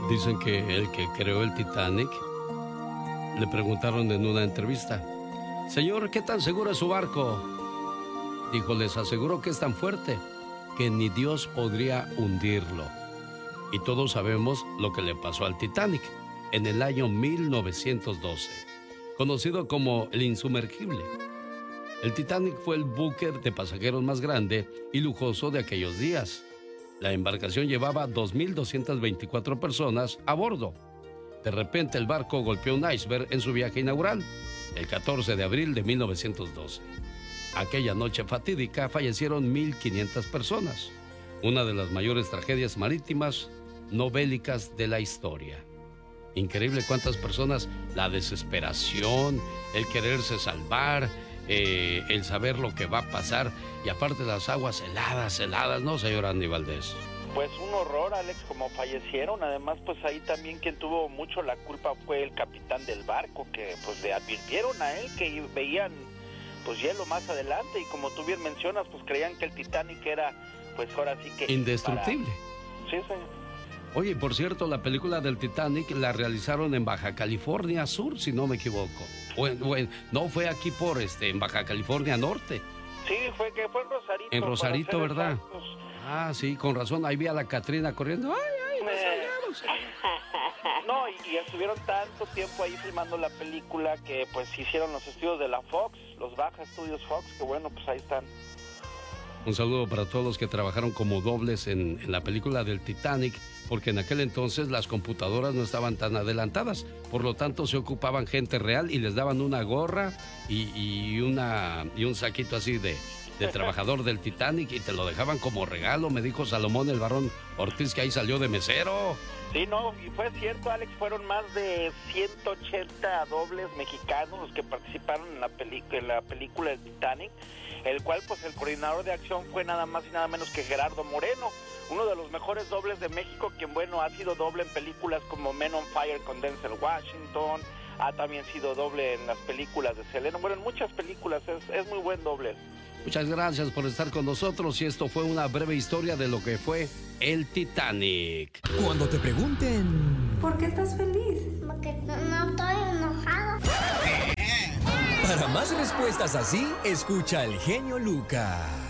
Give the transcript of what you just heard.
Dicen que el que creó el Titanic, le preguntaron en una entrevista: señor, ¿qué tan seguro es su barco? Dijo: les aseguro que es tan fuerte que ni Dios podría hundirlo. Y todos sabemos lo que le pasó al Titanic en el año 1912, conocido como el insumergible. El Titanic fue el buque de pasajeros más grande y lujoso de aquellos días. La embarcación llevaba 2.224 personas a bordo. De repente el barco golpeó un iceberg en su viaje inaugural, el 14 de abril de 1912. Aquella noche fatídica fallecieron 1.500 personas, una de las mayores tragedias marítimas no bélicas de la historia. Increíble cuántas personas, la desesperación, el quererse salvar, el saber lo que va a pasar, y aparte las aguas heladas, ¿no, señor Andy Valdés? Pues un horror, Alex, como fallecieron. Además, pues ahí también quien tuvo mucho la culpa fue el capitán del barco, que pues le advirtieron a él que veían pues hielo más adelante, y como tú bien mencionas, pues creían que el Titanic era, pues ahora sí que... indestructible. Sí, señor. Oye, por cierto, la película del Titanic la realizaron en Baja California Sur, si no me equivoco. No, fue aquí en Baja California Norte. Sí, fue en Rosarito. En Rosarito, ¿verdad? Ah, sí, con razón. Ahí vi a la Catrina corriendo. ¡Ay, no salgamos! No, y estuvieron tanto tiempo ahí filmando la película que pues hicieron los estudios de la Fox, los Baja Studios Fox, que bueno, pues ahí están. Un saludo para todos los que trabajaron como dobles en la película del Titanic, porque en aquel entonces las computadoras no estaban tan adelantadas, por lo tanto se ocupaban gente real y les daban una gorra y un saquito así de trabajador del Titanic, y te lo dejaban como regalo. Me dijo Salomón el Barón Ortiz que ahí salió de mesero. Sí, no, y fue cierto, Alex, fueron más de 180 dobles mexicanos los que participaron en la película del Titanic, el cual pues el coordinador de acción fue nada más y nada menos que Gerardo Moreno, uno de los mejores dobles de México, quien bueno, ha sido doble en películas como Men on Fire con Denzel Washington, ha también sido doble en las películas de Selena, bueno, en muchas películas, es muy buen doble. Muchas gracias por estar con nosotros, y esto fue una breve historia de lo que fue el Titanic. Cuando te pregunten... ¿por qué estás feliz? Porque no estoy enojado. Para más respuestas así, escucha al genio Lucas.